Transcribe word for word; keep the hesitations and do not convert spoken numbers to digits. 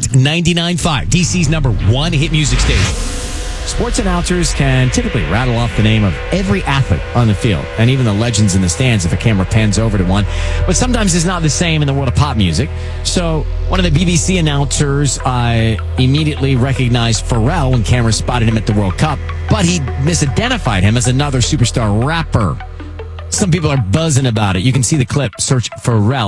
Hot ninety-nine point five, D C's number one hit music station. Sports announcers can typically rattle off the name of every athlete on the field, and even the legends in the stands if a camera pans over to one. But sometimes it's not the same in the world of pop music. So one of the B B C announcers uh, immediately recognized Pharrell when cameras spotted him at the World Cup, but he misidentified him as another superstar rapper. Some people are buzzing about it. You can see the clip. Search Pharrell.